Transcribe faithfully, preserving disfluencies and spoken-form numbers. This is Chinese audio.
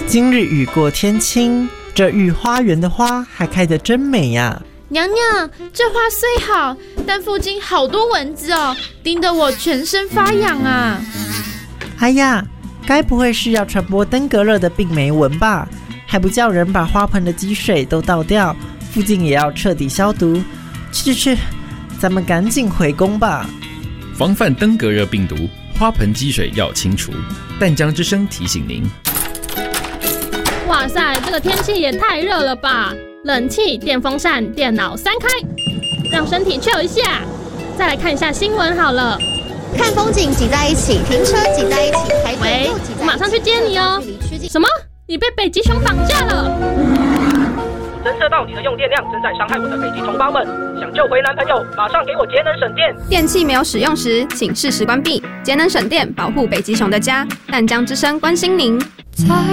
今日雨过天晴，这御花园的花还开得真美呀！ 娘娘，这花虽好，但附近好多蚊子哦，叮得我全身发痒啊！ 哎呀，该不会是要传播登革热的病媒蚊吧？还不叫人把花盆的积水都倒掉，附近也要彻底消毒。去去去，咱们赶紧回宫吧。 防范登革热病毒，花盆积水要清除。淡江之声提醒您。 哇塞，这个天气也太热了吧！冷气、电风扇、电脑三开，让身体 chill 一下。再来看一下新闻好了。 看风景挤在一起，停车挤在一起，排队又挤在一起。 我马上去接你哦。什么？你被北极熊绑架了？ 侦测到你的用电量正在伤害我的北极同胞们，想救回男朋友，马上给我节能省电。 电器没有使用时，请适时关闭。节能省电，保护北极熊的家。淡江之声关心您。